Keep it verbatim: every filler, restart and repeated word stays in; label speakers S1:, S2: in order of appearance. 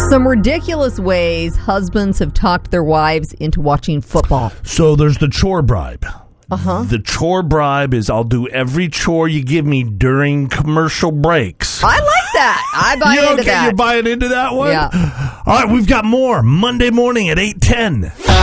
S1: Some ridiculous ways husbands have talked their wives into watching football.
S2: So there's the chore bribe.
S1: Uh-huh.
S2: The chore bribe is I'll do every chore you give me during commercial breaks.
S1: I like that. I buy
S2: you
S1: into
S2: okay,
S1: that.
S2: You're buying into that one?
S1: Yeah.
S2: All right, we've got more Monday morning at eight ten.